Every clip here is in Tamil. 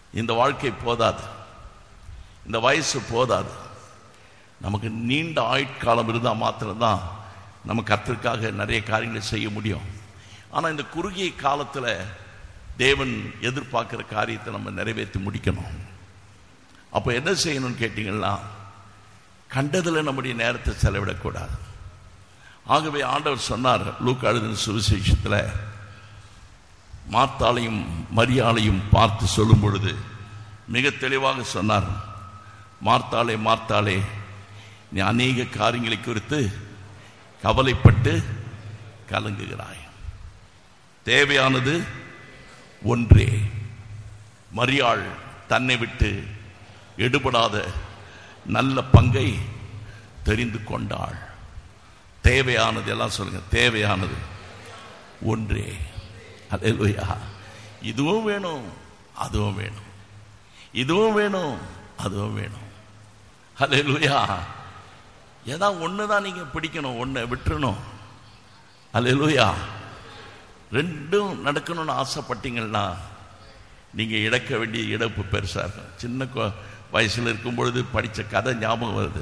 இந்த வாழ்க்கை போதாது, இந்த வயசு போதாது. நமக்கு நீண்ட ஆயுட்காலம் இருந்தால் மாத்திரம்தான் நம்ம கர்த்தருக்காக நிறைய காரியங்களை செய்ய முடியும். ஆனால் இந்த குறுகிய காலத்தில் தேவன் எதிர்பார்க்குற காரியத்தை நம்ம நிறைவேற்றி முடிக்கணும். அப்போ என்ன செய்யணும்னு கேட்டிங்கன்னா, கண்டதில் நம்முடைய நேரத்தை செலவிடக்கூடாது. ஆகவே ஆண்டவர் சொன்னார் லூக்கா எழுதின சுவிசேஷத்தில், மார்த்தாளையும் மரியாளையும் பார்த்து சொல்லும் பொழுது மிக தெளிவாக சொன்னார், மார்த்தாளே மார்த்தாளே, நீ அநேக காரியங்களை குறித்து கவலைப்பட்டு கலங்குகிறாய், தேவையானது ஒன்றே. மரியாள் தன்னை விட்டு எடுபடாத நல்ல பங்கை தெரிந்து கொண்டாள். தேவையானது, எல்லாம் சொல்லுங்க, தேவையானது ஒன்றே. அல்லேலூயா. இதுவும் வேணும், அதுவும் வேணும், இதுவும் வேணும், அதுவும் வேணும். அல்லேலூயா. ஏதாவது ஒன்று தான் நீங்கள் பிடிக்கணும், ஒன்றை விட்டுறணும். அல்லேலூயா. ரெண்டும் நடக்கணும்னு ஆசைப்பட்டீங்கன்னா நீங்கள் இழக்க வேண்டிய இழப்பு பெருசாக இருக்கும். சின்ன வயசில் இருக்கும் பொழுது படித்த கதை ஞாபகம் வருது.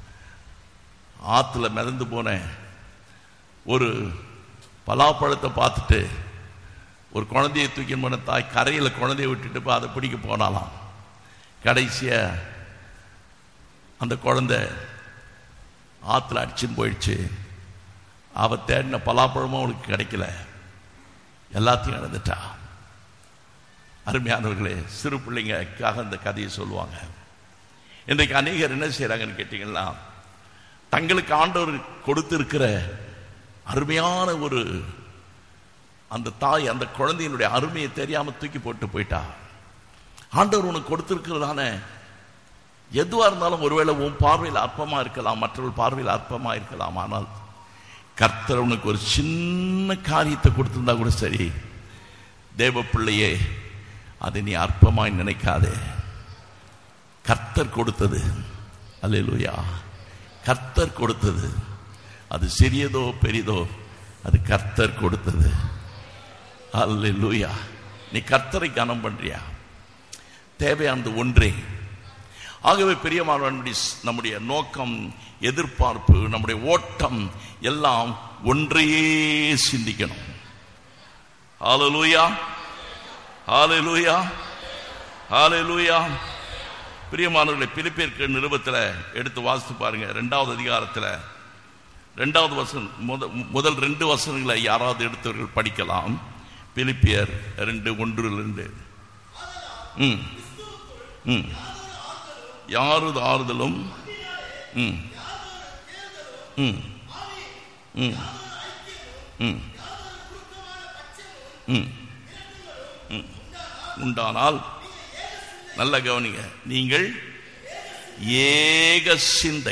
ஆற்றுல மிதந்து போனேன். ஒரு பலாப்பழத்தை பார்த்துட்டு ஒரு குழந்தையை தூக்கி போன தாய் கரையில் குழந்தைய விட்டுட்டு அதை பிடிக்க போனாலாம். கடைசியாக அந்த குழந்தை ஆற்றுல அடிச்சுன்னு போயிடுச்சு. அவள் தேடின பலாப்பழமும் அவளுக்கு கிடைக்கல, எல்லாத்தையும் இழந்துட்டா. அருமையானவர்களே, சிறு பிள்ளைங்களுக்காக இந்த கதையை சொல்லுவாங்க. இன்றைக்கு அநேகர் என்ன செய்கிறாங்கன்னு கேட்டிங்கன்னா, தங்களுக்கு ஆண்டவர் கொடுத்திருக்கிற அருமையான ஒரு அந்த தாய் அந்த குழந்தையினுடைய அருமையை தெரியாமல் தூக்கி போட்டு போயிட்டா. ஆண்டவர் உனக்கு கொடுத்திருக்கிறதான எதுவாக இருந்தாலும் ஒருவேளை உன் பார்வையில் அற்பமாக இருக்கலாம், மற்றவர்கள் பார்வையில் அற்பமாக இருக்கலாம். ஆனால் கர்த்தர் உனக்கு ஒரு சின்ன காரியத்தை கொடுத்திருந்தா கூட சரி, தேவ பிள்ளையே, அதை நீ அற்பமாய் நினைக்காதே. கர்த்தர் கொடுத்தது, அல்லேலூயா, கர்த்தர் கொடுத்தது. அது சிறியதோ பெரிதோ, அது கர்த்தர் கொடுத்தது. அல்லேலூயா. நீ கர்த்தரை கனம் பண்றியா? தேவையானது ஒன்றே. ஆகவே பிரியமானவர்களுடைய நம்முடைய நோக்கம், எதிர்பார்ப்பு, நம்முடைய ஓட்டம் எல்லாம் ஒன்றையே சிந்திக்கணும். ஹல்லேலூயா, ஹல்லேலூயா, ஹல்லேலூயா. பிரியமானவர்களை, பிலிப்பியர் நிருபத்தில் எடுத்து வாசித்து பாருங்க. 2வது அதிகாரத்தில் 2வது வசனம், முதல் 2 வசனங்களை யாராவது எடுத்தவர்கள் படிக்கலாம். பிலிப்பியர் 2:1-2. யாரது ஆறுதலும் உண்டானால், நல்ல கவனிங்க, நீங்கள் ஏக சிந்தை,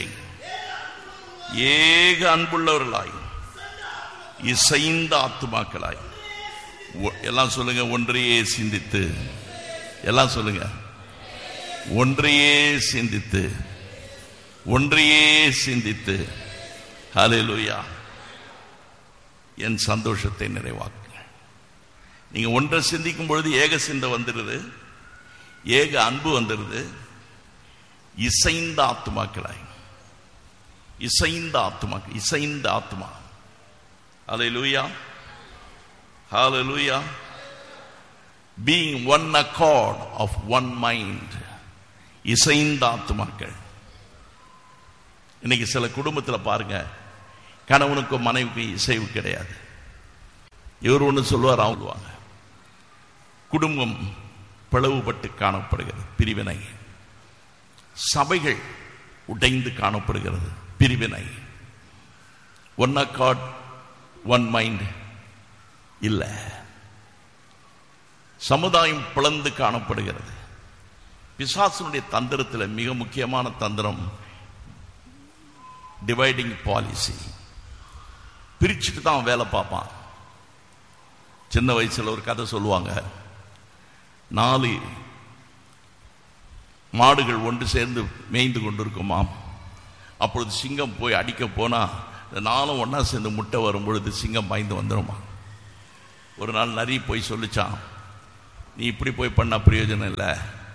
ஏக அன்புள்ளவர்களாய், இசைந்த ஆத்துமாக்களாய், எல்லாம் சொல்லுங்க, ஒன்றையே சிந்தித்து, எல்லாம் சொல்லுங்க, ஒன்றையே சிந்தித்து, ஒன்றையே சிந்தித்து, ஹல்லேலூயா, என் சந்தோஷத்தை நிறைவாக்குங்க. நீங்க ஒன்றை சிந்திக்கும் பொழுது ஏக சிந்தை வந்துடுது, ஏக அன்பு வந்துடுது. இசைந்த ஆத்துமாக்களாய், இசைந்த ஆத்துமாக்கள், இசைந்த ஆத்துமா. ஹல்லேலூயா, ஹல்லேலூயா. Being one accord of one mind, இசைந்த ஆத்துமாக்கள். இன்னைக்கு சில குடும்பத்தில் பாருங்க, கணவனுக்கும் மனைவிக்கு இசைவு கிடையாது. இவர் ஒன்று சொல்லுவார், அவங்க குடும்பம் பிளவுபட்டு காணப்படுகிறது, பிரிவினை. சபைகள் உடைந்து காணப்படுகிறது, பிரிவினை. ஒன் அக்கார்ட், ஒன் மைண்ட் இல்லை. சமுதாயம் பிளந்து காணப்படுகிறது. பிசாசனுடைய தந்திரத்தில் மிக முக்கியமான தந்திரம் டிவைடிங் பாலிசி. பிரிச்சுட்டு தான் வேலை பார்ப்பான். சின்ன வயசுல ஒரு கதை சொல்லுவாங்க. 4 மாடுகள் ஒன்று சேர்ந்து மேய்ந்து கொண்டிருக்குமாம். அப்பொழுது சிங்கம் போய் அடிக்க போனா, இந்த 4 ஒன்னா சேர்ந்து முட்டை வரும் பொழுது சிங்கம் பாய்ந்து வந்துடுமா. ஒரு நாள் நரி போய் சொல்லிச்சான், நீ இப்படி போய் பண்ண பிரயோஜனம் இல்லை,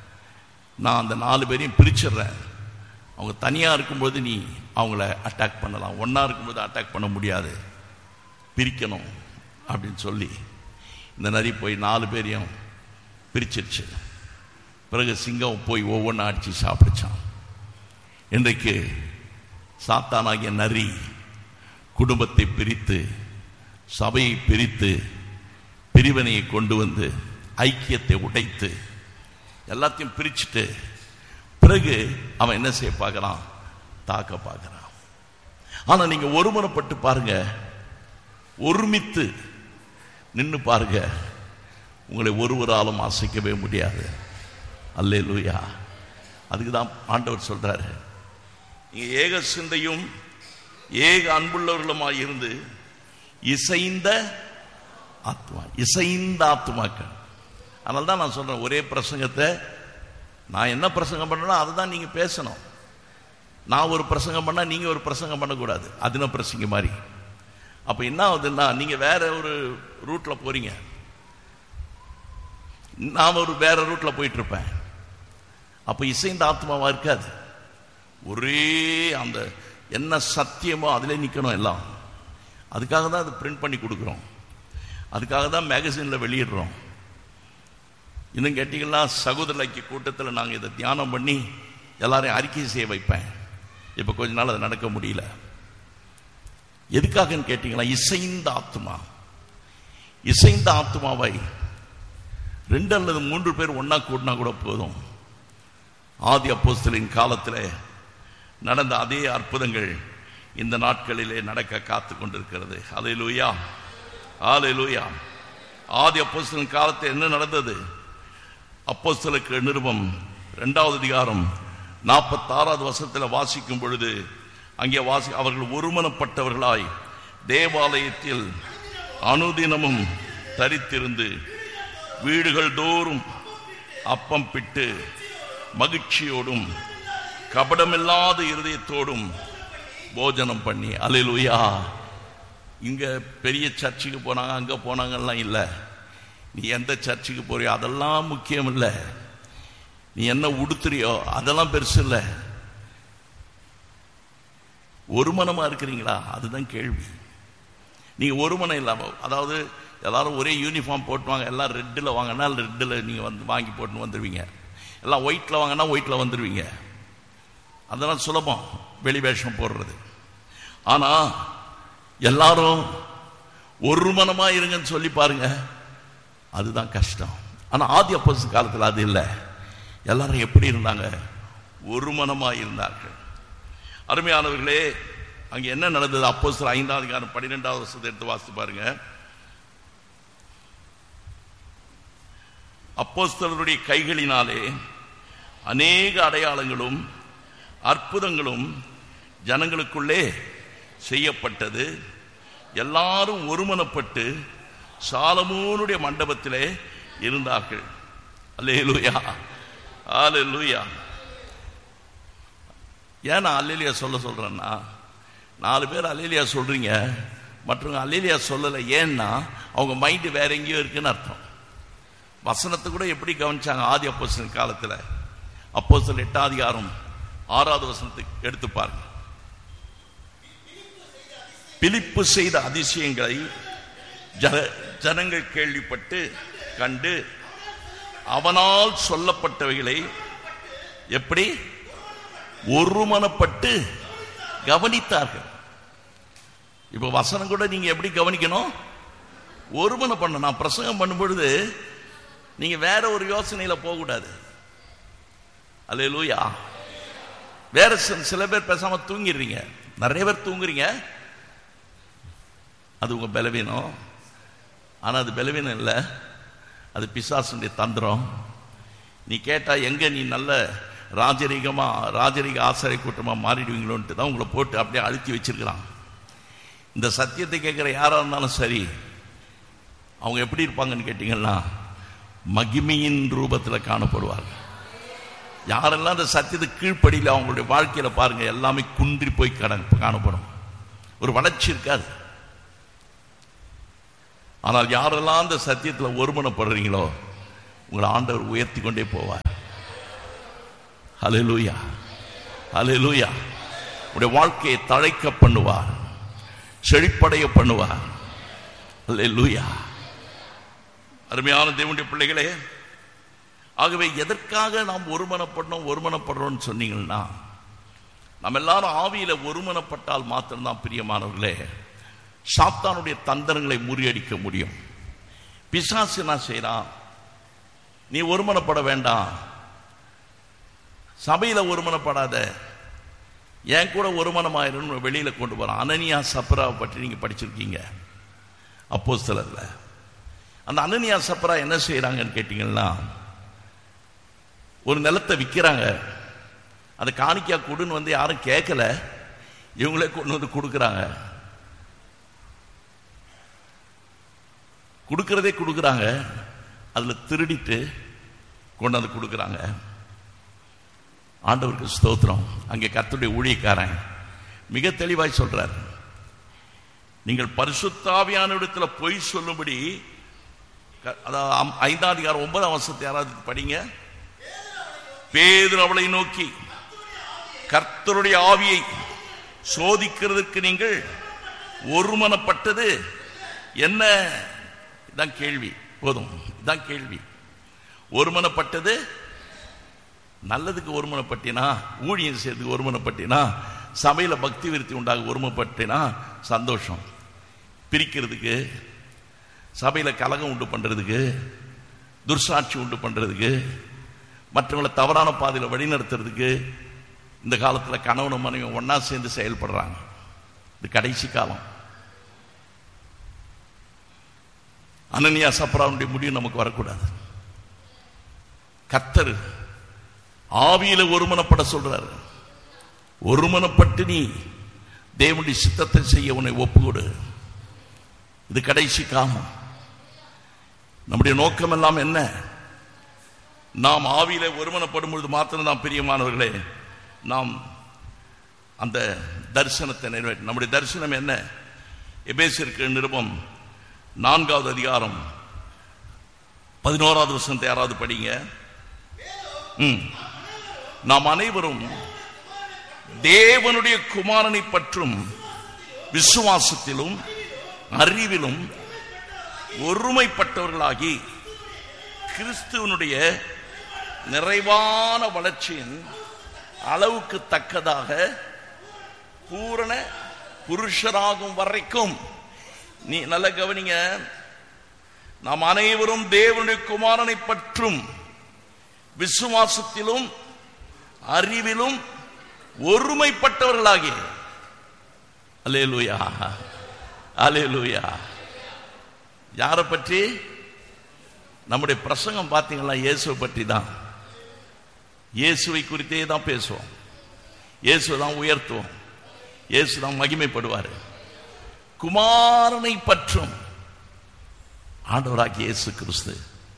நான் அந்த 4 பேரையும் பிரிச்சிடுறேன். அவங்க தனியாக இருக்கும்போது நீ அவங்கள அட்டாக் பண்ணலாம், ஒன்றா இருக்கும்போது அட்டாக் பண்ண முடியாது, பிரிக்கணும் அப்படின்னு சொல்லி இந்த நரி போய் 4 பேரையும் பிரிச்சிருச்சு. பிறகு சிங்கம் போய் ஒவ்வொன்றா அடித்து சாப்பிடுச்சான். இன்றைக்கு சாத்தானாகிய நரி குடும்பத்தை பிரித்து, சபையை பிரித்து, பிரிவினையை கொண்டு வந்து, ஐக்கியத்தை உடைத்து, எல்லாத்தையும் பிரிச்சுட்டு பிறகு அவன் என்ன செய்ய பார்க்கறான்? தாக்க பார்க்கறான். ஆனா நீங்க ஒருமனப்பட்டு பாருங்க, ஒருமித்து நின்று பாருங்க, உங்களை ஒருவராலும் அசைக்கவே முடியாது. அல்லேலூயா. அதுக்கு தான் ஆண்டவர் சொல்றாரு, நீங்க ஏக சிந்தையும் ஏக அன்புள்ளவர்களுமாய் இருந்து இசைந்த ஆத்மா, இசைந்த ஆத்மாக்கள். அதனால தான் நான் சொல்றேன், ஒரே பிரசங்கத்தை நான் என்ன பிரசங்கம் பண்ணணும் அதை தான் நீங்க பேசணும். நான் ஒரு பிரசங்கம் பண்ணா நீங்க ஒரு பிரசங்கம் பண்ணக்கூடாது, அதுன பிரசங்க மாதிரி. அப்ப என்ன ஆகுதுன்னா, நீங்க வேற ஒரு ரூட்ல போறீங்க, நான் ஒரு வேற ரூட்ல போயிட்டு இருப்பேன். அப்ப இசைந்த ஆத்மாவா இருக்காது. ஒரே அந்த என்ன சத்தியமோ அதிலே நிக்கணும் எல்லாம். அதுக்காக தான் அதை பிரிண்ட் பண்ணி கொடுக்குறோம், அதுக்காக தான் மேகசின்ல வெளியிடுறோம். இன்னும் கேட்டீங்கன்னா, சகோதர ஐக்கிய கூட்டத்தில் நாங்கள் இதை தியானம் பண்ணி எல்லாரையும் அறிக்கை செய்ய வைப்பேன். இப்போ கொஞ்ச நாள் அது நடக்க முடியல. எதுக்காகன்னு கேட்டீங்கன்னா, இசைந்த ஆத்மா. இசைந்த ஆத்மாவை 2 அல்லது 3 பேர் ஒன்னா கூட்டினா கூட போதும். ஆதி அப்போஸ்தலரின் காலத்தில் நடந்த அதே அற்புதங்கள் இந்த நாட்களிலே நடக்க காத்து கொண்டிருக்கிறது. அல்லேலூயா, அல்லேலூயா. ஆதி அப்போஸ்தலரின் காலத்தில் என்ன நடந்தது? அப்போஸ்தலருக்கு நிருபம் 2வது அதிகாரம் 46வது வசனத்தில் வாசிக்கும் பொழுது, அங்கே அவர்கள் ஒருமனப்பட்டவர்களாய் தேவாலயத்தில் அனுதினமும் தரித்திருந்து வீடுகள் தோறும் அப்பம் பிட்டு மகிழ்ச்சியோடும் கபடமில்லாத இருதயத்தோடும் போஜனம் பண்ணி. அல்லேலூயா. இங்க பெரிய சர்ச்சுக்கு போனாங்க, அங்க போனாங்கலாம் இல்லை. நீ எந்த சர்ச்சுக்கு போறியோ அதெல்லாம் முக்கியம் இல்லை, நீ என்ன உடுத்துறியோ அதெல்லாம் பெருசு இல்லை. ஒரு மனமா இருக்கிறீங்களா? அதுதான் கேள்வி. நீங்க ஒரு மனம் இல்லாம, அதாவது எல்லாரும் ஒரே யூனிஃபார்ம் போட்டுவாங்க, எல்லாம் ரெட்டில் வாங்கினா ரெட்டில் நீங்க வந்து வாங்கி போட்டு வந்துடுவீங்க, எல்லாம் ஒயிட்ல வாங்கினா ஒயிட்ல வந்துடுவீங்க. அதெல்லாம் சுலபம் வெளி வேஷம் போடுறது. ஆனா எல்லாரும் ஒரு மனமா இருங்கன்னு சொல்லி பாருங்க, அதுதான் கஷ்டம். ஆனா ஆதி அப்போஸ்தலர் காலத்தில் அது இல்லை. எல்லாரும் எப்படி இருந்தாங்க? ஒரு மனமா இருந்தார்கள். அருமையானவர்களே, அங்க என்ன நடந்தது? அப்போஸ்தலர் 5வது அதிகாரம் 12வது வசனத்தை எடுத்து வாசித்து பாருங்க. அப்போஸ்தலருடைய கைகளினாலே அநேக அடையாளங்களும் அற்புதங்களும் ஜனங்களுக்குள்ளே செய்யப்பட்டது. எல்லாரும் ஒருமனப்பட்டு சாலமோனுடைய மண்டபத்திலே இருந்தார்கள். அல்லேலூயா, அல்லேலூயா. ஏன் நான் அல்லேலூயா சொல்றேன்னா, 4 பேர் அல்லேலூயா சொல்றீங்க, மற்றவங்க அல்லேலூயா சொல்லலை. ஏன்னா அவங்க மைண்டு வேற எங்கேயோ இருக்குன்னு அர்த்தம். வசனத்தை கூட எப்படி கவனிச்சாங்க ஆதி அப்போஸ்தலர் காலத்தில்? அப்போஸ்தலர் 8வது அதிகாரம் 6வது வசனத்தை எடுத்து பாருங்க. பிலிப்பு செய்த அதிசயங்களை ஜனங்கள் கேள்விப்பட்டு கண்டு அவனால் சொல்லப்பட்டவைகளை எப்படி ஒருமனப்பட்டு கவனித்தார்கள். இப்ப வசனம் கூட நீங்க எப்படி கவனிக்கணும்? ஒருமன பண்ண. நான் பிரசங்கம் பண்ணும் பொழுது நீங்க வேற ஒரு யோசனையில போக கூடாது. அல்லேலூயா. வேற சில பேர் பேசாம தூங்கிடுறீங்க, நிறைய பேர் தூங்குறீங்க. அது உங்க பலவீனம். ஆனா அது பலவீனம் இல்லை, அது பிசாசுடைய தந்திரம். நீ கேட்டா எங்க நீ நல்ல ராஜரீக ஆசாரிய கூட்டமா மாறிடுவீங்களோன்ட்டு தான் உங்களை போட்டு அப்படியே அழுத்தி வச்சிருக்கிறான். இந்த சத்தியத்தை கேட்கிற யாரா இருந்தாலும் சரி, அவங்க எப்படி இருப்பாங்கன்னு கேட்டீங்கன்னா மகிமையின் ரூபத்தில் காணப்படுவார்கள். யாரெல்லாம் அந்த சத்தியத்தை கீழ்ப்படியில் அவங்களுடைய வாழ்க்கையில பாருங்க, எல்லாமே குன்றி போய் காணப்படும், ஒரு வளர்ச்சி இருக்காது. ஆனால் யாரெல்லாம் அந்த சத்தியத்தில் ஒருமனப்படுறீங்களோ உங்களை ஆண்டவர் உயர்த்தி கொண்டே போவார். ஹல்லேலூயா, ஹல்லேலூயா. உடைய வாழ்க்கையை தழைக்க பண்ணுவார், செழிப்படைய பண்ணுவார். ஹல்லேலூயா. அருமையான தேவனுடைய பிள்ளைகளே, ஆகவே எதற்காக நாம் ஒருமனப்படுறோம்னு சொன்னீங்கன்னா, நம்ம எல்லாரும் ஆவியில ஒருமனப்பட்டால் மாத்திரம்தான் பிரியமானவர்களே சாத்தானுடைய தந்திரங்களை முறியடிக்க முடியும். பிசாசு என்ன செய்யறான்? நீ ஒருமனப்பட வேண்டாம், சபையில ஒருமனப்படாத, என் கூட ஒருமனமாயிரும் வெளியில கொண்டு போறான். அனனியா சப்ராவை பற்றி நீங்க படிச்சிருக்கீங்க அப்போஸ்தலர்ல. அந்த அனனியா சப்ரா என்ன செய்யறாங்கன்னு கேட்டீங்கன்னா, ஒரு நிலத்தை விற்கிறாங்க. அதை காணிக்கா கொடுன்னு வந்து யாரும் கேட்கல, இவங்களே கொண்டு வந்து கொடுக்குறாங்க. கொடுக்கறாங்க, அதுல திருடிட்டு கொண்டு வந்து கொடுக்குறாங்க. ஆண்டவருக்கு ஸ்தோத்திரம். அங்கே கர்த்தருடைய ஊழியக்காரன் மிக தெளிவாய் சொல்றார், நீங்கள் பரிசுத்த ஆவியானவரிடத்துல பொய் சொல்லும்படி, 5ஆம் அதிகாரம் 9ஆம் வசனத்தை யாராவது படிங்க. பேதுரு அவளை நோக்கி, கர்த்தருடைய ஆவியை சோதிக்கிறதுக்கு நீங்கள் ஒருமனப்பட்டது என்ன? இதான் கேள்வி. போதும், இதான் கேள்வி. ஒருமனப்பட்டது நல்லதுக்கு ஒருமனப்பட்டினா, ஊழியம் செய்யறதுக்கு ஒருமனப்பட்டினா, சபையில பக்தி விருத்தி உண்டாக ஒருமனப்பட்டினா சந்தோஷம். பிரிக்கிறதுக்கு, சபையில கலகம் உண்டு பண்றதுக்கு, துர்சாட்சி உண்டு பண்றதுக்கு, மற்றவங்களை தவறான பாதையில வழிநடத்துறதுக்கு இந்த காலத்துல கணவனும் மனைவி ஒன்னா சேர்ந்து செயல்படுறாங்க. இது கடைசி காலம். அனனியா சப்ராவுடைய முடிவு நமக்கு வரக்கூடாது. கர்த்தர் ஆவியில ஒருமனப்பட சொல்றாரு. ஒருமனப்பட்டு நீ தேவனுடைய சித்தத்தை செய்ய உன்னை ஒப்புக்கொடு. இது கடைசி காலம். நம்முடைய நோக்கம் எல்லாம் என்ன? நாம் ஆவியில ஒருமனப்படும் பொழுது மாத்திரம் தான் பிரியமானவர்களே நாம் அந்த தரிசனத்தை நிறைவேற்ற. நம்முடைய தரிசனம் என்ன? எபேசியருக்கு நிருபம் 4ஆவது அதிகாரம் 11ஆவது வசனத்தை யாராவது படிங்க. நாம் அனைவரும் தேவனுடைய குமாரனை பற்றும் விசுவாசத்திலும் அறிவிலும் ஒருமைப்பட்டவர்களாகி கிறிஸ்துவனுடைய நிறைவான வளர்ச்சியின் அளவுக்கு தக்கதாக பூரண புருஷராகும் வரைக்கும். நீ நல்ல கவனிங்க, நாம் அனைவரும் தேவனுடைய குமாரனை பற்றும் விசுவாசத்திலும் அறிவிலும் ஒருமைப்பட்டவர்களாகி. அல்லேலூயா, அல்லேலூயா. யாரை பற்றி? நம்முடைய பிரசங்கம் பார்த்தீங்களா, இயேசுவை பற்றி தான். இயேசுவை குறித்தே தான் பேசுவோம், இயேசு தான் உயர்த்துவோம், இயேசு தான் மகிமைப்படுவார். குமாரனை பற்றும் ஆண்டவராகிய இயேசு கிறிஸ்து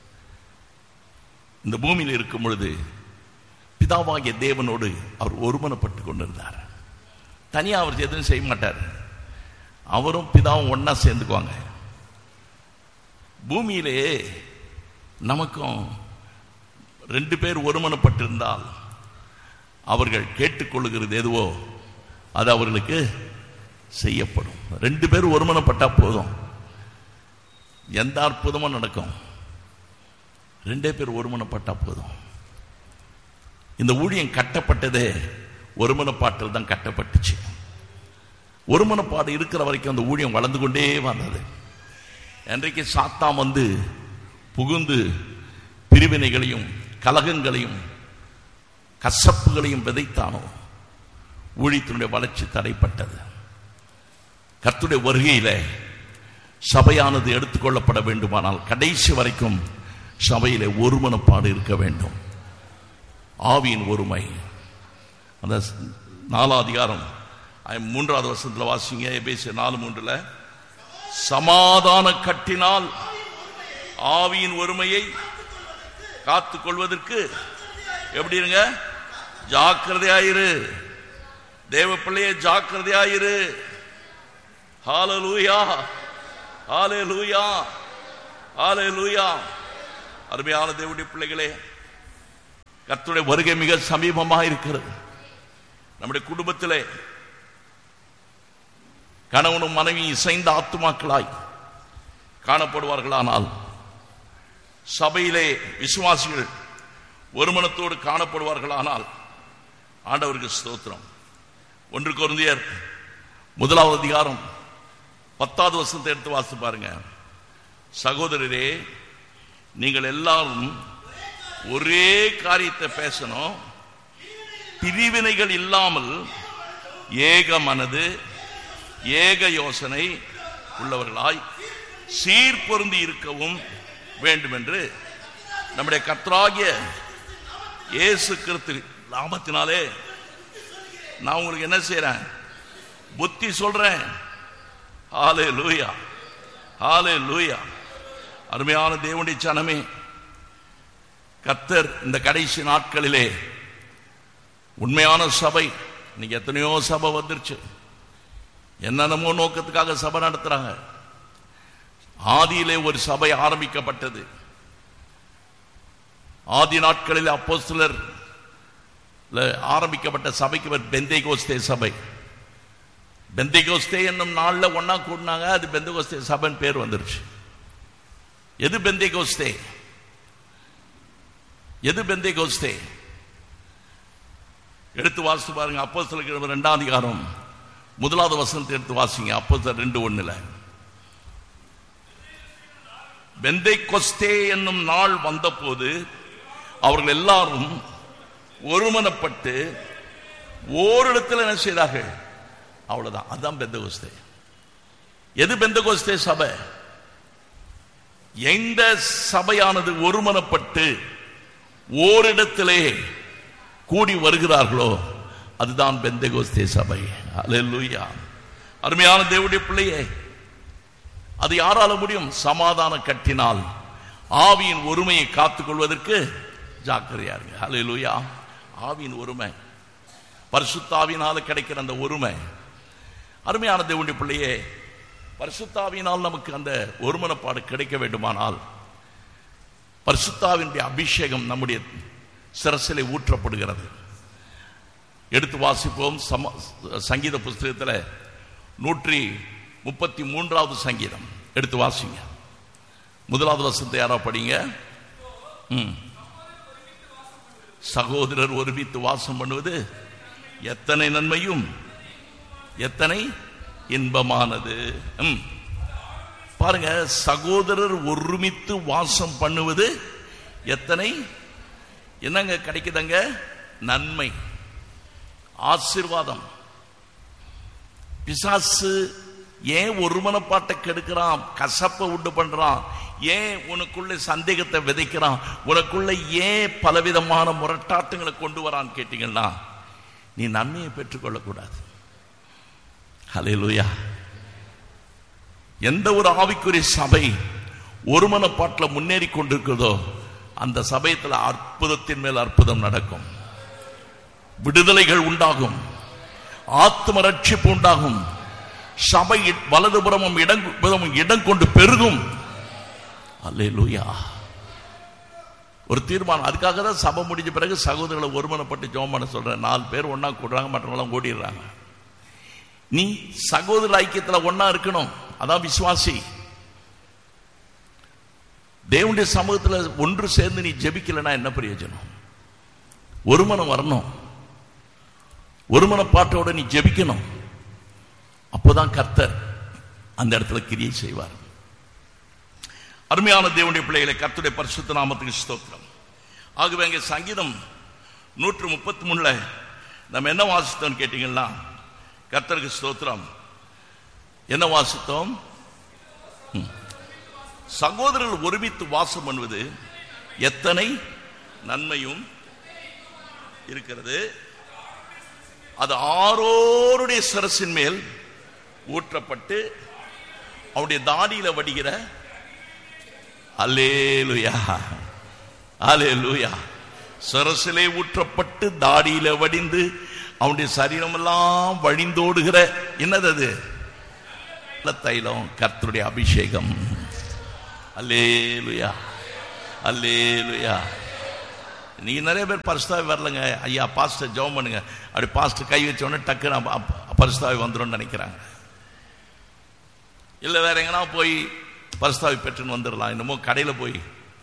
இந்த பூமியில் இருக்கும் பொழுது பிதாவாகிய தேவனோடு அவர் ஒருமனப்பட்டு கொண்டிருந்தார். தனியா அவர் எதுவும் செய்ய மாட்டார். அவரும் பிதாவும் ஒன்னா சேர்ந்துக்குவாங்க. பூமியிலே நமக்கும் 2 பேர் ஒருமனப்பட்டிருந்தால் அவர்கள் கேட்டுக்கொள்ளுகிறது எதுவோ அது அவர்களுக்கு செய்யப்படும். 2 பேர் ஒருமனப்பட்டா போதும், எந்த அற்புதமும் நடக்கும். 2 பேர் ஒருமனப்பட்டா போதும். இந்த ஊழியம் கட்டப்பட்டதே ஒருமனப்பாட்டில் தான் கட்டப்பட்டுச்சு. ஒருமனப்பாடு இருக்கிற வரைக்கும் அந்த ஊழியம் வளர்ந்து கொண்டே வந்தது. இன்றைக்கு சாத்தான் வந்து புகுந்து பிரிவினைகளையும் கலகங்களையும் கசப்புகளையும் விதைத்தானோ ஊழியத்தினுடைய வளர்ச்சி தடைப்பட்டது. கர்த்தருடைய வருகையில சபையானது எடுத்துக்கொள்ளப்பட வேண்டுமானால் கடைசி வரைக்கும் சபையிலே ஒருமனப்பாடு இருக்க வேண்டும். ஆவியின் ஒருமை. அந்த 4ஆம் அதிகாரம் 3ஆவது வசனத்தில் வாசிங்க. எபேசியர் 4:3 சமாதான கட்டினால் ஆவியின் ஒருமையை காத்துக் கொள்வதற்கு எப்படி இருங்க? ஜாக்கிரதையாயிரு. தேவ பிள்ளையே ஜாக்கிரதையாயிரு. ஹல்லேலூயா, ஹல்லேலூயா, ஹல்லேலூயா. அருமையான தேவனுடைய பிள்ளைகளே, கர்த்தருடைய வருகை மிக சமீபமாக இருக்கிறது. நம்முடைய குடும்பத்திலே கணவனும் மனைவி இசைந்த ஆத்துமாக்களாய் காணப்படுவார்களானால், சபையிலே விசுவாசிகள் ஒருமனத்தோடு காணப்படுவார்களானால், ஆண்டவருக்கு ஸ்தோத்திரம். 1 கொரிந்தியர் 1 அதிகாரம் 10வது வசனத்தை எடுத்து வாசித்து பாருங்க. சகோதரரே, நீங்கள் எல்லாரும் ஒரே காரியத்தை பேசணும், பிரிவினைகள் இல்லாமல் ஏக மனது ஏக யோசனை உள்ளவர்களாய் சீர்பொருந்தி இருக்கவும் வேண்டும் என்று நம்முடைய கர்த்தராகிய இயேசு கிறிஸ்து நாமத்தினாலே நான் உங்களுக்கு என்ன செய்றேன்? புத்தி சொல்றேன். ஹல்லேலூயா, ஹல்லேலூயா. அருமையான தேவனுடைய ஜனமே, கர்த்தர் இந்த கடைசி நாட்களிலே உண்மையான சபை, இன்னைக்கு எத்தனையோ சபை வந்துருச்சு, என்னென்னமோ நோக்கத்துக்காக சபை நடத்துறாங்க. ஆதியிலே ஒரு சபை ஆரம்பிக்கப்பட்டது. ஆதி நாட்களில் அப்போஸ்தலர் ஆரம்பிக்கப்பட்ட சபைக்கு பேர் பெந்தேகோஸ்தே சபை. பெந்தேகோஸ்தே என்னும் நாள்ல ஒன்னா கூடினாங்க, அது பெந்தேகோஸ்தே சபைன்னு பேர் வந்துருச்சு. எது பெந்தேகோஸ்தே? எது பெந்தேகோஸ்தே? எடுத்து வாசித்து பாருங்க. அப்போஸ்தலர் 2 அதிகாரம் 1வது வசனத்தை எடுத்து வாசிங்க. அப்போஸ்தலர் 2:1 பெந்தேகோஸ்தே என்னும் நாள் வந்தபோது அவர்கள் எல்லாரும் ஒருமனப்பட்டு ஓரிடத்தில் என்ன செய்தார்கள்? அவ்வளவுதான். அதுதான் பெந்தேகோஸ்தே. எது பெந்தேகோஸ்தே சபை? எந்த சபையானது ஒருமனப்பட்டு ஓரிடத்திலே கூடி வருகிறார்களோ அதுதான் பெந்தேகோஸ்தே சபை. அல்லேலூயா. அருமையான தேவனுடைய பிள்ளையே, அது யாரால முடியும்? சமாதான கட்டினால் ஆவியின் ஒருமையை காத்துக் கொள்வதற்கு ஜாக்கிரதையா இருங்க. அல்லேலூயா. ஆவியின் ஒருமை, பரிசுத்த ஆவியினால கிடைக்கிற அந்த ஒருமை. அருமையான தேவனுடைய பிள்ளையே, பரிசுத்த ஆவியினால் நமக்கு அந்த ஒருமனப்பாடு கிடைக்க வேண்டுமானால் பரிசுத்த ஆவியினுடைய அபிஷேகம் நம்முடைய சிரசிலே ஊற்றப்படுகிறது. எடுத்து வாசிப்போம். சங்கீத புஸ்தகத்தில் 133வது சங்கீதம் எடுத்து வாசிங்க. 1வது வசனத்தை யாரா படிங்க. சகோதரர் ஒருமித்து வாசம் பண்ணுவது எத்தனை நன்மையும் எத்தனை இன்பமானது. பாருங்க, சகோதரர் ஒருமித்து வாசம் பண்ணுவது எத்தனை என்னங்க கிடைக்குதுங்க? நன்மை, ஆசீர்வாதம். பிசாசு ஏன் ஒருமனப்பாட்டை கெடுக்கிறான்? கசப்பை உண்டு பண்றான். ஏன் உனக்குள்ள சந்தேகத்தை விதைக்கிறான்? உனக்குள்ள ஏன் பலவிதமான முரட்டாட்டங்களை கொண்டு வரான்னு கேட்டீங்கன்னா, நீ நன்மையை பெற்றுக்கொள்ளக்கூடாது. ஹல்லேலூயா. எந்த ஒரு ஆவிக்குரிய சபை ஒருமனப்பாட்டில் முன்னேறி கொண்டிருக்கிறதோ அந்த சபையத்தில் அற்புதத்தின் மேல் அற்புதம் நடக்கும். விடுதலைகள் உண்டாகும், ஆத்ம ரட்சிப்பு உண்டாகும், சபை வலதுபுறமும் இடம் கொண்டு பெருகும். அல்லேலூயா. ஒரு தீர்மானம். அதுக்காக தான் சபை முடிஞ்ச பிறகு சகோதரர்களை ஒருமனப்பட்டு ஜெபம் பண்ண சொல்றேன். 4 பேர் ஒன்னா கூடுறாங்க, மற்றவங்களாம் ஓடிடுறாங்க. நீ சகோதர ஐக்கியத்தில் ஒன்னா இருக்கணும். அதான் விசுவாசி. தேவனுடைய சமூகத்தில் ஒன்று சேர்ந்து நீ ஜெபிக்கலன்னா என்ன பிரயோஜனம்? ஒருமனம் வரணும். ஒருமனப்பாட்டோட நீ ஜெபிக்கணும். அப்போதான் கர்த்தர் அந்த இடத்துல கிரியை செய்வார். அருமையான தேவனுடைய பிள்ளைகளை, கர்த்தருடைய பரிசுத்த நாமத்துக்கு ஸ்தோத்திரம். ஆகவே அங்கே சங்கீதம் 133 நம்ம என்ன வாசித்தோம் கேட்டீங்கன்னா, கர்த்தருக்கு ஸ்தோத்திரம், என்ன வாசித்தோம்? சகோதரர்கள் ஒருமித்து வாசம் பண்ணுவது எத்தனை நன்மையும் இருக்கிறது, அது ஆரோருடைய சிரசின் மேல் ஊற்றப்பட்டு அவருடைய தாடியில வடிகிற. அல்லேலூயா, அல்லேலூயா. சிரசிலே ஊற்றப்பட்டு தாடியில வடிந்து அவனுடைய சரீரம் எல்லாம் வழிந்தோடுகிற என்னது? அது தைலம், கர்த்தருடைய அபிஷேகம். அல்லேலூயா, அல்லேலூயா. நீங்க நிறைய பேர் பரிசுத்தாவி வரலங்க, ஐயா பாஸ்டர் ஜெபம் பண்ணுங்க, அப்படி பாஸ்டர் கை வச்ச உடனே டக்குன்னு பரிசுத்தாவி வந்துடும் நினைக்கிறாங்க. இல்லை வேற எங்கன்னா போய் பரிசுத்தாவி பெற்றுன்னு வந்துடலாம். என்னமோ கடையில் போய்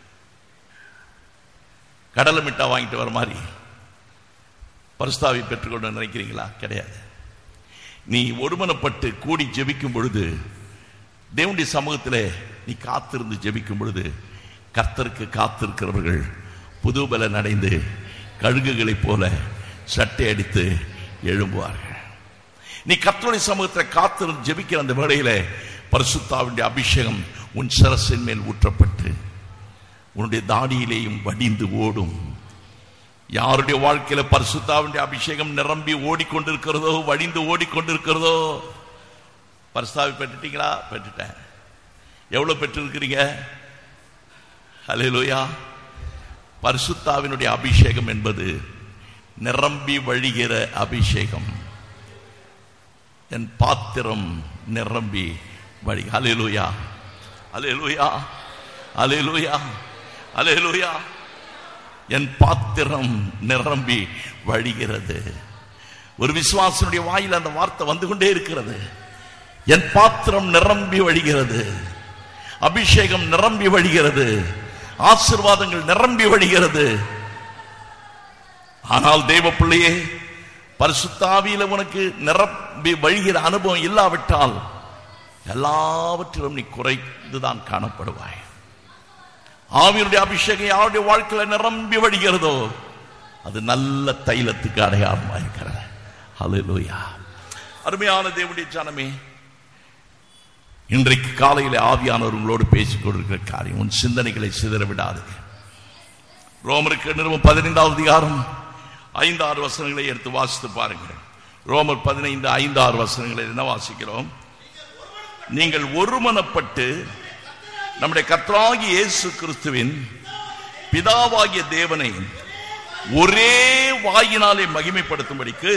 கடலை மிட்டா வாங்கிட்டு வர மாதிரி பரிசுத்தாவி பெற்றுக்கொண்டு நினைக்கிறீங்களா? கிடையாது. நீ ஒருமனப்பட்டு கூடி ஜெபிக்கும் பொழுது, தேவனுடைய சமூகத்தில் நீ காத்திருந்து ஜெபிக்கும் பொழுது, கர்த்தருக்கு காத்திருக்கிறவர்கள் புதுபலன் அடைந்து கழுகுகளைப் போல சட்டை அடித்து எழும்புவார்கள். நீ கர்த்தருடைய சமூகத்தில் காத்திருந்து ஜெபிக்கிற அந்த வேளையில பரிசுத்தாவினுடைய அபிஷேகம் உன் சிரசின் மேல் ஊற்றப்பட்டு உன்னுடைய தாடியிலேயும் வடிந்து ஓடும். யாருடைய வாழ்க்கையில பரிசுத்தாவினுடைய அபிஷேகம் நிரம்பி ஓடிக்கொண்டிருக்கிறதோ, வடிந்து ஓடிக்கொண்டிருக்கிறதோ, பரிசுத்தாவி பெற்றுட்டீங்களா? பெற்றுட்டேன். எவ்வளவு பெற்றிருக்கிறீங்க? ஹல்லேலூயா. பரிசுத்தாவினுடைய அபிஷேகம் என்பது நிரம்பி வழிகிற அபிஷேகம். என் பாத்திரம் நிரம்பி வழி. ஹல்லேலூயா, ஹல்லேலூயா, ஹல்லேலூயா, ஹல்லேலூயா. என் பாத்திரம் நிரம்பி வழிகிறது. ஒரு விசுவாசனுடைய வாயில் அந்த வார்த்தை வந்து கொண்டே இருக்கிறது. என் பாத்திரம் நிரம்பி வழிகிறது, அபிஷேகம் நிரம்பி வழிகிறது, ஆசீர்வாதங்கள் நிரம்பி வழிகிறது. ஆனால் தேவ பிள்ளையே, பரிசுத்த ஆவியில உனக்கு நிரம்பி வழிகிற அனுபவம் இல்லாவிட்டால் எல்லாவற்றிலும் நீ குறைந்துதான் காணப்படுவாய். ஆவியுடைய அபிஷேகம் யாருடைய வாழ்க்கையில நிரம்பி வழிகிறதோ அது நல்ல தைலத்துக்கு அடையாளமா இருக்கிறது. ஹல்லேலூயா. அருமையான தேவனுடைய ஜனமே, இன்றைக்கு காலையில் ஆவியானவர் உங்களோடு பேசிக் கொண்டிருக்கிற காரியம், உன் சிந்தனைகளை சிதற விடாது. ரோமருக்கு நிறுவனம் 15வது அதிகாரம் 5-6 வசனங்களை எடுத்து வாசித்து பாருங்கள். ரோமர் 15:5-6 வசனங்களை என்ன வாசிக்கிறோம்? நீங்கள் ஒருமனப்பட்டு நம்முடைய கர்த்தராகிய இயேசு கிறிஸ்துவின் பிதாவாகிய தேவனை ஒரே வாயினாலே மகிமைப்படுத்தும்படிக்கு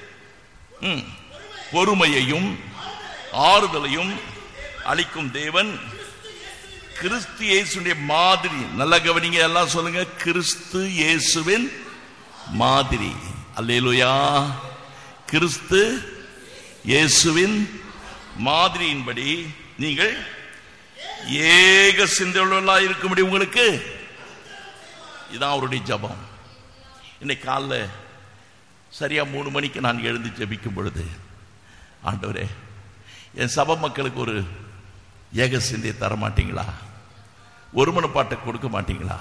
பொறுமையையும் ஆறுதலையும் அளிக்கும் தேவன் கிறிஸ்து இயேசுவின் மாதிரி. நல்ல கவனிங்க, எல்லாம் சொல்லுங்க, கிறிஸ்து இயேசுவின் மாதிரி. அல்லேலூயா. கிறிஸ்து இயேசுவின் மாதிரியின்படி நீங்கள் ஏக சிந்தையுள்ளவர்களா இருக்கும்படி உங்களுக்கு. இதான் அவருடைய ஜபம். இன்னைக்கு காலைல சரியா 3 மணிக்கு நான் எழுந்து ஜெபிக்கும் பொழுது, ஆண்டவரே, என் சபை மக்களுக்கு ஒரு ஏக சிந்தையை தர மாட்டீங்களா? ஒருமனப்பாட்டை கொடுக்க மாட்டீங்களா?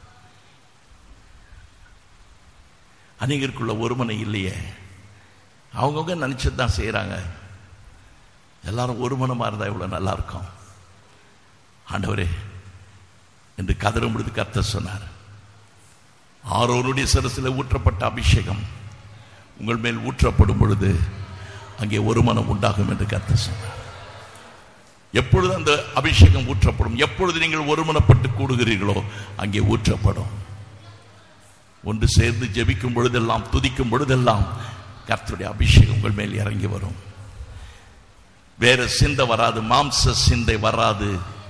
அநேகருக்குள்ள ஒருமனை இல்லையே. அவங்கவுங்க நினைச்சதுதான் செய்யறாங்க. எல்லாரும் ஒருமனமா இருந்தா இவ்வளவு நல்லா இருக்கும். ஆண்டவரே என்று கதறும் பொழுது கர்த்தர் சொன்னார், ஆரோனுடைய சிரசில் ஊற்றப்பட்ட அபிஷேகம் உங்கள் மேல் ஊற்றப்படும் பொழுது அங்கே ஒருமனம் உண்டாகும் என்று கர்த்தர் சொன்னார். எப்பொழுது அந்த அபிஷேகம் ஊற்றப்படும், எப்பொழுது நீங்கள் ஒருமனப்பட்டு கூடுகிறீர்களோ அங்கே ஊற்றப்படும். ஒன்று சேர்ந்து ஜெபிக்கும் பொழுதெல்லாம், துதிக்கும் பொழுதெல்லாம் கர்த்தருடைய அபிஷேகம் உங்கள் மேல் இறங்கி வரும். வேற சிந்தை வராது, மாம்ச சிந்தை வராது,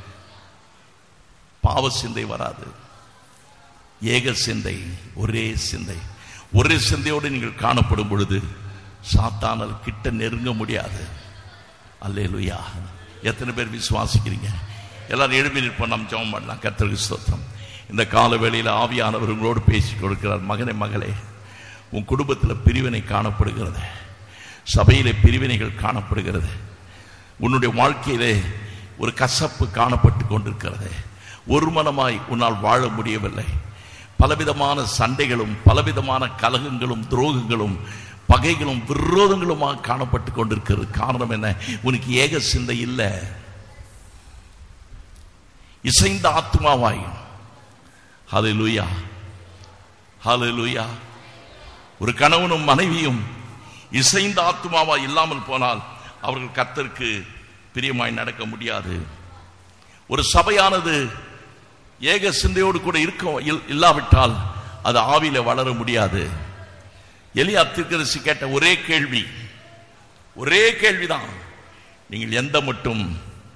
பாவ சிந்தை வராது. ஏக சிந்தை, ஒரே சிந்தை. ஒரே சிந்தையோடு நீங்கள் காணப்படும் பொழுது சாத்தானால் கிட்ட நெருங்க முடியாது. அல்லேலூயா. எத்தனை பேர் விசுவாசிக்கிறீங்க? எல்லாரும் எழுப்பி நிற்போம், நாம் ஜெபம் பண்ணலாம். கர்த்தருக்கு ஸ்தோத்திரம். இந்த கால வேளையில் ஆவியானவர் உங்களோடு பேசிக் கொடுக்கிறார். மகனே, மகளே, உன் குடும்பத்தில் பிரிவினை காணப்படுகிறது, சபையிலே பிரிவினைகள் காணப்படுகிறது, உன்னுடைய வாழ்க்கையிலே ஒரு கசப்பு காணப்பட்டு கொண்டிருக்கிறது, ஒருமனமாய் உன்னால் வாழ முடியவில்லை, பலவிதமான சண்டைகளும் பலவிதமான கலகங்களும் துரோகங்களும் பகைகளும் விரோதங்களுமாக காணப்பட்டு கொண்டிருக்கிறது. காரணம் என்ன? உனக்கு ஏக சிந்தை இல்லை. இசைந்த ஆத்மாவாய், ஹல்லேலூயா, ஹல்லேலூயா. ஒரு கணவனும் மனைவியும் இசைந்த ஆத்மாவாய் இல்லாமல் போனால் அவர்கள் கர்த்தருக்கு பிரியமாய் நடக்க முடியாது. ஒரு சபையானது ஏக சிந்தையோடு கூட இல்லாவிட்டால் அது ஆவியில வளர முடியாது. எலியா தீர்க்கதரிசி கேட்ட ஒரே கேள்விதான், நீங்கள் எந்த மட்டும்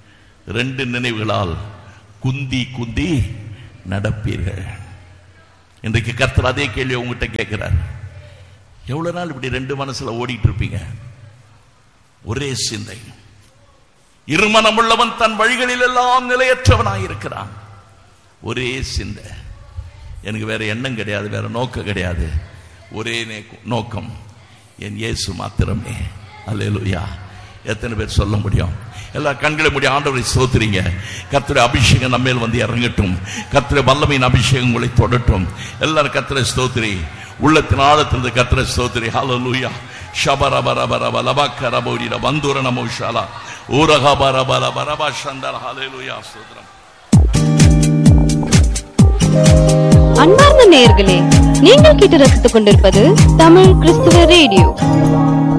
2 நினைவுகளால் குந்தி குந்தி நடப்பீர்கள். இன்றைக்கு கர்த்தர் அதே கேள்வி உங்ககிட்ட கேட்கிறார். எவ்வளவு நாள் இப்படி ரெண்டு மனசுல ஓடிட்டு இருப்பீங்க? ஒரே சிந்தை. இருமனம் உள்ளவன் தன் வழிகளில் எல்லாம் நிலையற்றவனாயிருக்கிறான். ஒரே சிந்தை. எனக்கு வேற எண்ணம் கிடையாது, வேற நோக்கம் கிடையாது. ஒரே நோக்கம், என் இயேசு மாத்திரமே. அல்லேலூயா. எத்தனை பேர் சொல்ல முடியும்? எல்லா கண்களை மூடி ஆண்டவரை ஸ்தோத்திரிங்க. கர்த்தருடைய அபிஷேகம் நம்ம மேல் வந்து இறங்கட்டும். கர்த்தருடைய வல்லமையின் அபிஷேகம் உங்களை தொடட்டும். எல்லாரும் கர்த்தரை ஸ்தோத்திரி. உள்ளத்தின் ஆழத்திலிருந்து கர்த்தரை ஸ்தோத்திரி. ஹல்லேலூயா. ஷபரபரபரப லபக்கரபோரில வந்தூர நமோஷாலா ஊரகபரபரபரப சந்தர. ஹல்லேலூயா. ஸ்தோத்திரம். அன்பார்ந்த நேயர்களே, நீங்கள் கேட்டு ரசித்துக் கொண்டிருப்பது தமிழ் கிறிஸ்துவ ரேடியோ.